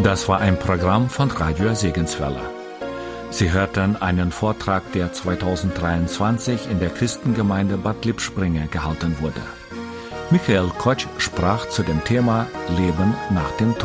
Das war ein Programm von Radio Segenswelle. Sie hörten einen Vortrag, der 2023 in der Christengemeinde Bad Lippspringe gehalten wurde. Michael Kotsch sprach zu dem Thema Leben nach dem Tod.